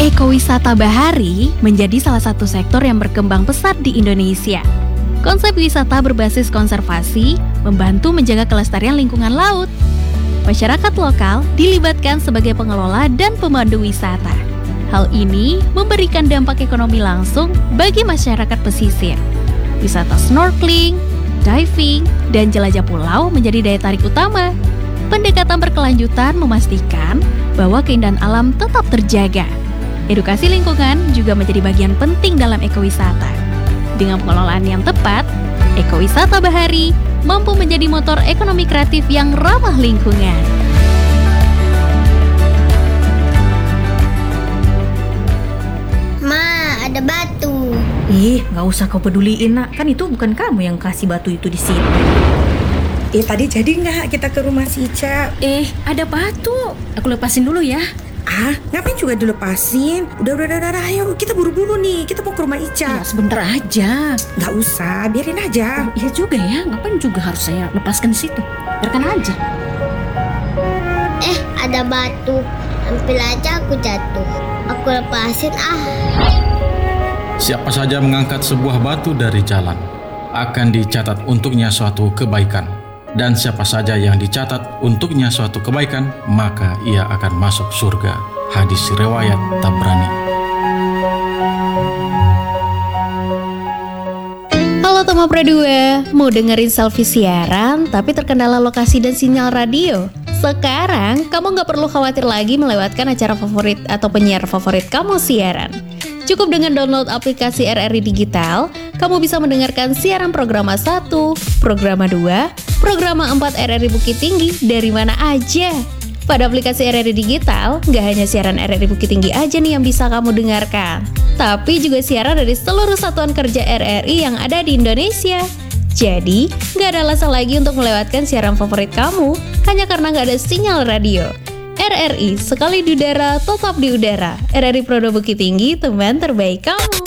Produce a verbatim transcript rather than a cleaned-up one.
Ekowisata bahari menjadi salah satu sektor yang berkembang pesat di Indonesia. Konsep wisata berbasis konservasi membantu menjaga kelestarian lingkungan laut. Masyarakat lokal dilibatkan sebagai pengelola dan pemandu wisata. Hal ini memberikan dampak ekonomi langsung bagi masyarakat pesisir. Wisata snorkeling, diving, dan jelajah pulau menjadi daya tarik utama. Pendekatan berkelanjutan memastikan bahwa keindahan alam tetap terjaga. Edukasi lingkungan juga menjadi bagian penting dalam ekowisata. Dengan pengelolaan yang tepat, ekowisata bahari mampu menjadi motor ekonomi kreatif yang ramah lingkungan. Ma, ada batu. Ih, nggak usah kau peduliin, nak. Kan itu bukan kamu yang kasih batu itu di sini. Eh, tadi jadi nggak kita ke rumah si Ica? Eh, ada batu. Aku lepasin dulu ya. Ah, ngapain juga dilepasin? Udah, udah, udah, udah, ayo kita buru-buru nih. Kita mau ke rumah Ica. Ya, sebentar aja. Nggak usah, biarin aja. Iya juga ya, ngapain juga harus saya lepaskan di situ? Biarkan aja. Eh, ada batu. Hampir aja aku jatuh. Aku lepasin ah. Siapa saja mengangkat sebuah batu dari jalan akan dicatat untuknya suatu kebaikan. Dan siapa saja yang dicatat untuknya suatu kebaikan, maka ia akan masuk surga. Hadis riwayat Tabrani. Halo teman Pro dua, mau dengerin selfie siaran tapi terkendala lokasi dan sinyal radio? Sekarang kamu nggak perlu khawatir lagi melewatkan acara favorit atau penyiar favorit kamu siaran. Cukup dengan download aplikasi R R I Digital, kamu bisa mendengarkan siaran Programa satu, Programa dua, Programa empat R R I Bukit Tinggi dari mana aja. Pada aplikasi R R I Digital, nggak hanya siaran R R I Bukit Tinggi aja nih yang bisa kamu dengarkan, tapi juga siaran dari seluruh satuan kerja R R I yang ada di Indonesia. Jadi, nggak ada alasan lagi untuk melewatkan siaran favorit kamu hanya karena nggak ada sinyal radio. R R I, sekali di udara, tetap di udara. R R I Pro dua Bukit Tinggi, teman terbaik kamu.